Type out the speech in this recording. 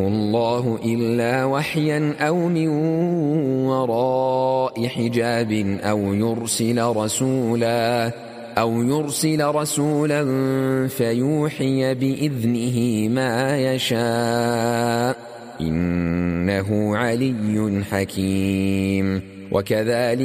الله إلا وحيا أو من وراء حجاب أو يرسل رسولا فيوحي بإذنه ما يشاء إنه علي حكيم. وكذلك